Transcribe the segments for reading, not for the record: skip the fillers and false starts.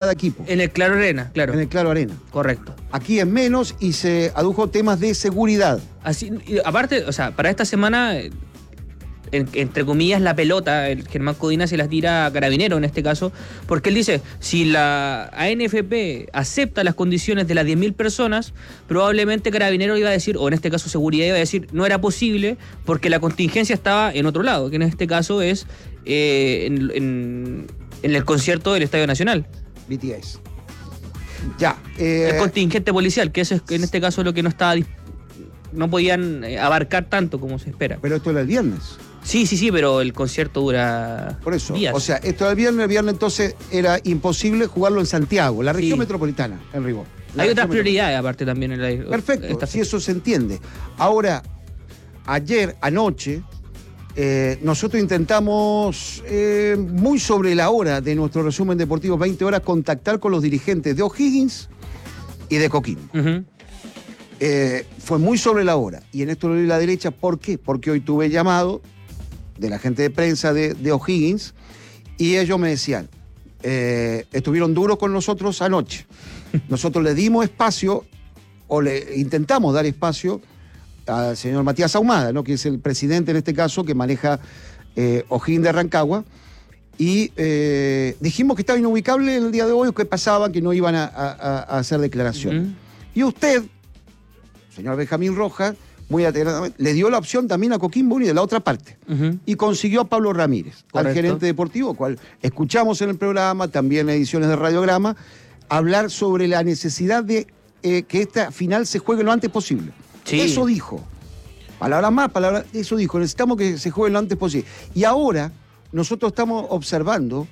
cada equipo. En el Claro Arena, claro. En el Claro Arena. Correcto. Aquí es menos y se adujo temas de seguridad. Así, aparte, o sea, para esta semana, entre comillas, la pelota, el Germán Codina se las tira a Carabineros en este caso, porque él dice, si la ANFP acepta las condiciones de las 10.000 personas, probablemente Carabineros iba a decir, o en este caso Seguridad iba a decir, no era posible porque la contingencia estaba en otro lado, que en este caso es en el concierto del Estadio Nacional. BTS. Ya. El contingente policial, que eso es en este caso lo que no podían abarcar tanto como se espera. Pero esto era el viernes. Sí, pero el concierto dura por eso, días. O sea, esto era el viernes entonces era imposible jugarlo en Santiago, la región Sí. metropolitana, en rigor. Hay otras prioridades aparte también en la. Perfecto, si eso se entiende. Ahora, anoche, nosotros intentamos, muy sobre la hora de nuestro resumen deportivo 20 horas, contactar con los dirigentes de O'Higgins y de Coquimbo. Uh-huh. Fue muy sobre la hora. Y en esto lo leí a la derecha, ¿por qué? Porque hoy tuve llamado de la gente de prensa de O'Higgins y ellos me decían, estuvieron duros con nosotros anoche. Nosotros le dimos espacio, o le intentamos dar espacio al señor Matías Ahumada, ¿no? Que es el presidente en este caso que maneja O'Higgins de Rancagua, y dijimos que estaba inubicable en el día de hoy, que pasaba, que no iban a hacer declaraciones. Uh-huh. Y usted, señor Benjamín Rojas, muy atentamente, le dio la opción también a Coquimbo Unido de la otra parte. Uh-huh. Y consiguió a Pablo Ramírez, Correcto. al gerente deportivo, cual escuchamos en el programa, también en ediciones de Radiograma, hablar sobre la necesidad de que esta final se juegue lo antes posible. Sí. Eso dijo. Palabras más, palabras, eso dijo. Necesitamos que se juegue lo antes posible. Y ahora nosotros estamos observando,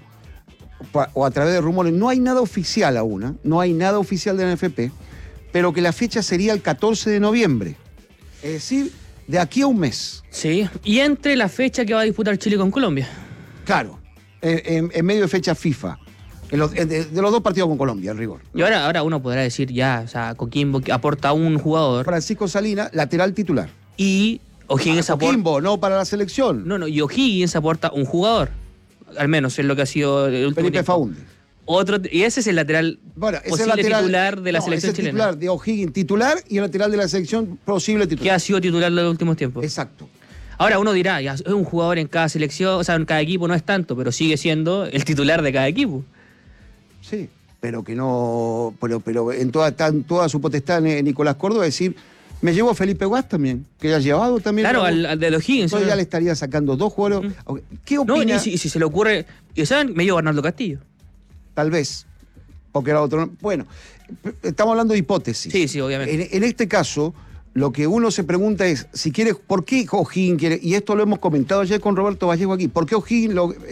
o a través de rumores, no hay nada oficial aún, no hay nada oficial de la NFP, pero que la fecha sería el 14 de noviembre. Es decir, de aquí a un mes. Sí, y entre la fecha que va a disputar Chile con Colombia. Claro, en medio de fecha FIFA. De los dos partidos con Colombia, en rigor. Y ahora uno podrá decir ya, o sea, Coquimbo que aporta un jugador. Francisco Salinas, lateral titular. Y O'Higgins aporta. Coquimbo, no para la selección. No, y O'Higgins aporta un jugador. Al menos es lo que ha sido el último Felipe tiempo. Faúndez. Y ese es el lateral Bueno, ese posible lateral, titular de la selección ese chilena. titular de O'Higgins titular y el lateral de la selección posible Que titular. ha sido titular en los últimos tiempos. Exacto. Ahora uno dirá, ya es un jugador en cada selección, o sea, en cada equipo no es tanto, pero sigue siendo el titular de cada equipo. Sí, pero que no. Pero en toda su potestad Nicolás Córdoba decir, me llevo a Felipe Guas también, que ya ha llevado también. Claro, al de los O'Higgins. Entonces ya le estaría sacando dos jugadores. ¿Qué opina? No, y si se le ocurre, y saben, me llevo a Arnaldo Castillo. Tal vez. Porque era otro. Bueno, estamos hablando de hipótesis. Sí, obviamente. En este caso, lo que uno se pregunta es, si quiere, ¿por qué O'Higgins quiere? Y esto lo hemos comentado ayer con Roberto Vallejo aquí. ¿Por qué O'Higgins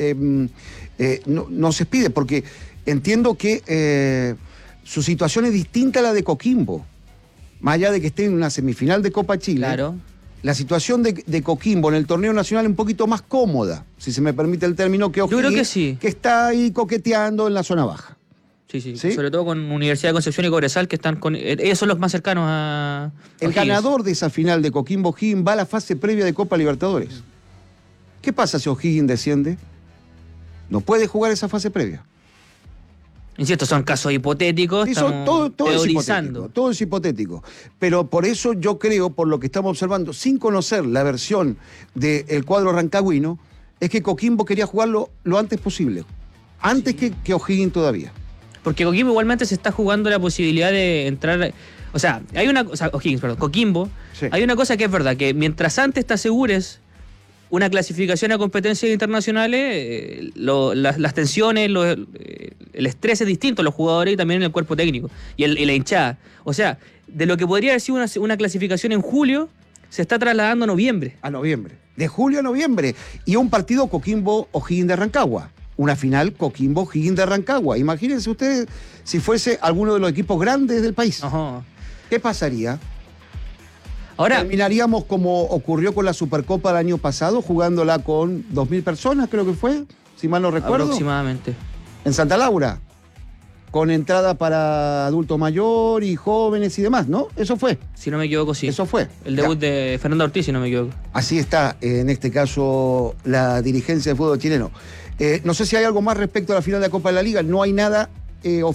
no se pide? Porque entiendo que su situación es distinta a la de Coquimbo. Más allá de que esté en una semifinal de Copa Chile. Claro. La situación de Coquimbo en el torneo nacional es un poquito más cómoda, si se me permite el término, que O'Higgins, Yo creo que sí. que está ahí coqueteando en la zona baja. Sí. ¿Sí? Sobre todo con Universidad de Concepción y Cobresal, que están con. Ellos son los más cercanos a. El O'Higgins. ganador de esa final de Coquimbo O'Higgins va a la fase previa de Copa Libertadores. ¿Qué pasa si O'Higgins desciende? No puede jugar esa fase previa. Insisto, son casos hipotéticos. Sí, Estamos todo es teorizando. hipotético, todo es hipotético. Pero por eso yo creo, por lo que estamos observando, sin conocer la versión del cuadro rancagüino, es que Coquimbo quería jugarlo lo antes posible. Antes que O'Higgins todavía. Porque Coquimbo igualmente se está jugando la posibilidad de entrar. O sea, Coquimbo, Sí. hay una cosa que es verdad, que mientras antes te asegures una clasificación a competencias internacionales, las tensiones, el estrés es distinto en los jugadores y también en el cuerpo técnico y la hinchada. O sea, de lo que podría haber sido una clasificación en julio, se está trasladando a noviembre. A noviembre. De julio a noviembre. Y un partido Coquimbo-O'Higgins de Rancagua. Una final Coquimbo-O'Higgins de Rancagua. Imagínense ustedes si fuese alguno de los equipos grandes del país. Ajá. ¿Qué pasaría? Ahora, Terminaríamos como ocurrió con la Supercopa del año pasado, jugándola con 2.000 personas, creo que fue, si mal no recuerdo. aproximadamente. En Santa Laura, con entrada para adulto mayor y jóvenes y demás, ¿no? Eso fue. Si no me equivoco, sí. Eso fue. El debut de Fernando Ortiz, si no me equivoco. Así está, en este caso, la dirigencia del fútbol chileno. No sé si hay algo más respecto a la final de la Copa de la Liga. No hay nada